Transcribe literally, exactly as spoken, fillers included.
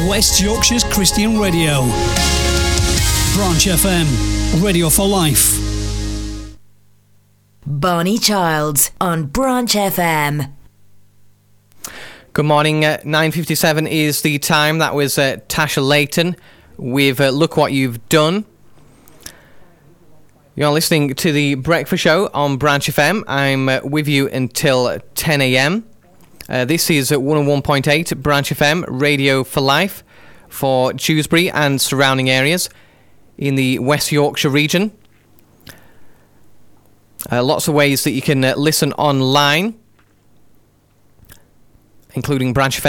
West Yorkshire's Christian radio. Branch F M, radio for life. Barney Childs on Branch F M. Good morning. Uh, nine fifty-seven is the time. That was uh, Tasha Layton with uh, Look What You've Done. You're listening to the Breakfast Show on Branch F M. I'm uh, with you until ten a.m. Uh, this is one oh one point eight Branch F M, radio for life for Dewsbury and surrounding areas in the West Yorkshire region. Uh, lots of ways that you can uh, listen online, including Branch F M.